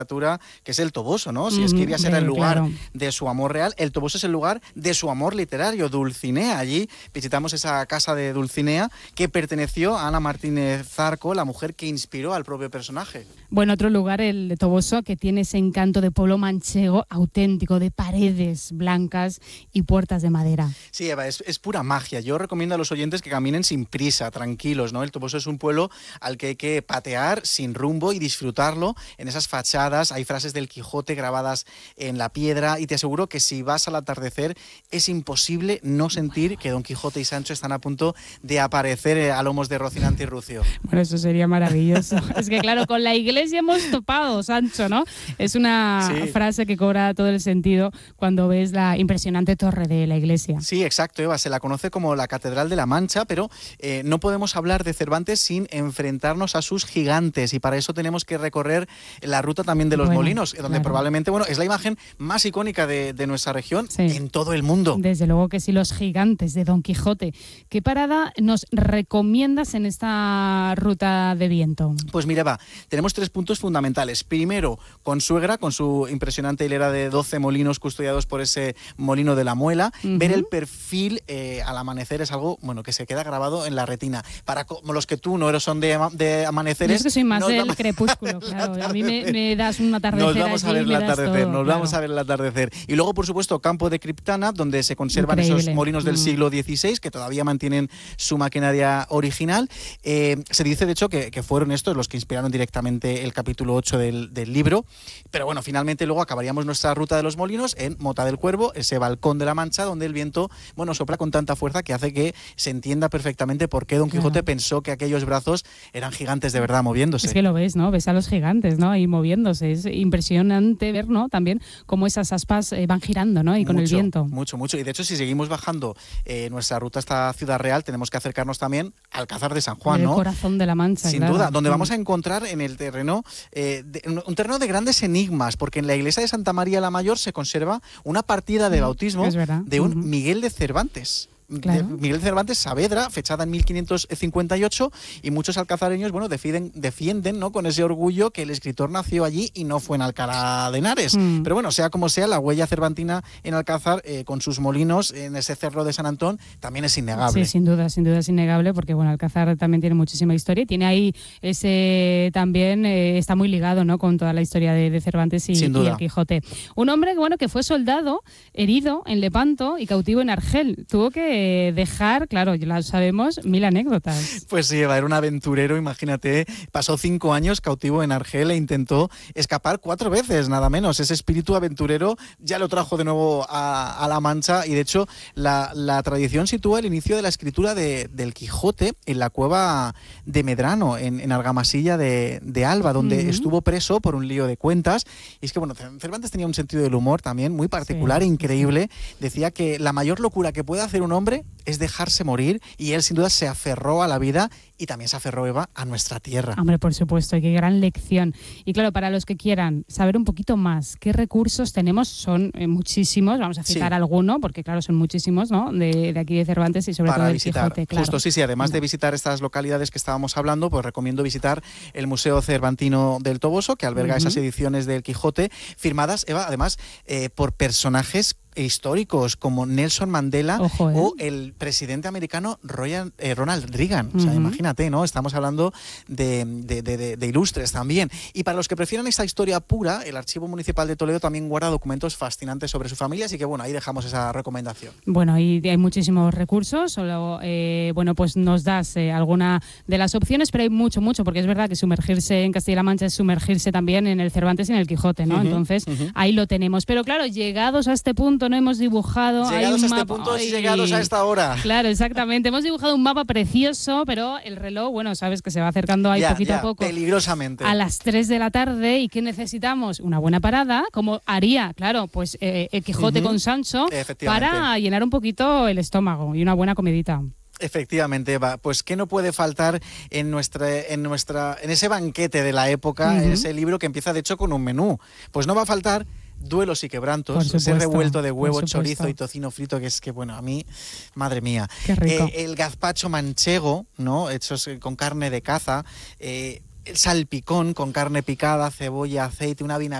que es el Toboso, ¿no? Si Esquivias era el lugar claro. de su amor real, el Toboso es el lugar de su amor literario, Dulcinea. Allí visitamos esa casa de Dulcinea que perteneció a Ana Martínez Zarco, la mujer que inspiró al propio personaje. Bueno, otro lugar, el de Toboso, que tiene ese encanto de pueblo manchego auténtico, de paredes blancas y puertas de madera. Sí, Eva, es pura magia. Yo recomiendo a los oyentes que caminen sin prisa, tranquilos, ¿no? El Toboso es un pueblo al que hay que patear sin rumbo y disfrutarlo. En esas fachadas hay frases del Quijote grabadas en la piedra y te aseguro que si vas al atardecer es imposible no sentir que Don Quijote y Sancho están a punto de aparecer a lomos de Rocinante y Rucio. Bueno, eso sería maravilloso. Es que claro, con la iglesia hemos topado, Sancho, ¿no? Es una frase que cobra todo el sentido cuando ves la impresionante torre de la iglesia. Sí, exacto, Eva. Se la conoce como la Catedral de la Mancha, pero no podemos hablar de Cervantes sin enfrentarnos a sus gigantes y para eso tenemos que recorrer la ruta también de los molinos, donde probablemente es la imagen más icónica de nuestra región en todo el mundo. Desde luego que sí, los gigantes de Don Quijote. ¿Qué parada nos recomiendas en esta ruta de viento? Pues mira, Eva, tenemos 3 puntos fundamentales. Primero, Consuegra, con su impresionante hilera de 12 molinos custodiados por ese molino de la Muela. Ver el perfil al amanecer es algo que se queda grabado en la retina. Para como los que tú no son de amaneceres. Yo es que soy más del crepúsculo, claro. A mí me das un atardecer. Nos vamos a ver el atardecer, vamos a ver el atardecer. Y luego, por supuesto, Campo de Criptana, donde se conservan esos molinos del siglo XVI, que todavía mantienen su maquinaria original. Se dice, de hecho, que fueron estos los que inspiraron directamente el capítulo 8 del libro. Pero bueno, finalmente luego acabaríamos nuestra ruta de los molinos en Mota del Cuervo, ese balcón de la Mancha, donde el viento, sopla con tanta fuerza que hace que se entienda perfectamente por qué Don Quijote pensó que aquellos brazos eran gigantes de verdad moviéndose. Es que lo ves, ¿no? Ves a los gigantes, ¿no? Ahí moviéndose. Es impresionante ver, ¿no? También cómo esas aspas van girando, ¿no? Y con el viento. Mucho. Y de hecho, si seguimos bajando nuestra ruta hasta Ciudad Real, tenemos que acercarnos también al Alcázar de San Juan, ¿no? El corazón de la Mancha, sin duda, donde vamos a encontrar en el terreno un terreno de grandes enigmas, porque en la iglesia de Santa María la Mayor se conserva una partida de bautismo de un Miguel de Cervantes. Claro. De Miguel Cervantes Saavedra, fechada en 1558, y muchos alcazareños defienden, ¿no?, con ese orgullo que el escritor nació allí y no fue en Alcalá de Henares. Pero sea como sea, la huella cervantina en Alcázar, con sus molinos en ese cerro de San Antón, también es innegable. Sí, sin duda es innegable, porque Alcázar también tiene muchísima historia y tiene ahí ese también, está muy ligado, ¿no?, con toda la historia de Cervantes y el Quijote. Un hombre que fue soldado, herido en Lepanto y cautivo en Argel. Tuvo que dejar, claro, ya lo sabemos, 1000 anécdotas. Pues sí, era un aventurero, imagínate, pasó 5 años cautivo en Argel e intentó escapar 4 veces, nada menos. Ese espíritu aventurero ya lo trajo de nuevo a la Mancha y de hecho la tradición sitúa el inicio de la escritura del Quijote en la cueva de Medrano, en Argamasilla de Alba, donde estuvo preso por un lío de cuentas. Y es que Cervantes tenía un sentido del humor también muy particular e increíble. Decía que la mayor locura que puede hacer un hombre es dejarse morir, y él sin duda se aferró a la vida y también se aferró, Eva, a nuestra tierra. Hombre, por supuesto, y qué gran lección. Y claro, para los que quieran saber un poquito más qué recursos tenemos, son muchísimos, vamos a citar alguno, porque claro, son muchísimos, ¿no?, de aquí de Cervantes y sobre para todo del visitar. Quijote. Claro. Justo, sí, además de visitar estas localidades que estábamos hablando, pues recomiendo visitar el Museo Cervantino del Toboso, que alberga esas ediciones del Quijote, firmadas, Eva, además, por personajes históricos como Nelson Mandela o el presidente americano Ronald Reagan. O sea, imagínate, ¿no? Estamos hablando de ilustres también. Y para los que prefieran esta historia pura, el Archivo Municipal de Toledo también guarda documentos fascinantes sobre su familia, así que ahí dejamos esa recomendación. Bueno, y hay muchísimos recursos, solo pues nos das alguna de las opciones, pero hay mucho, porque es verdad que sumergirse en Castilla-La Mancha es sumergirse también en el Cervantes y en el Quijote, ¿no? Entonces, ahí lo tenemos. Pero claro, llegados a este punto, no hemos dibujado. Llegados a este punto y llegados a esta hora. Claro, exactamente. Hemos dibujado un mapa precioso, pero el reloj, sabes que se va acercando ahí poquito a poco. Peligrosamente. A las 3 de la tarde. ¿Y qué necesitamos? Una buena parada, como haría, claro, pues el Quijote con Sancho, para llenar un poquito el estómago y una buena comidita. Efectivamente, Eva. Pues ¿qué no puede faltar en ese banquete de la época, en ese libro que empieza de hecho con un menú? Pues no va a faltar Duelos y Quebrantos, ese revuelto de huevo, chorizo y tocino frito, que es que, a mí, madre mía. Qué rico. El gazpacho manchego, ¿no?, hechos con carne de caza. el salpicón con carne picada, cebolla, aceite, una vinagreta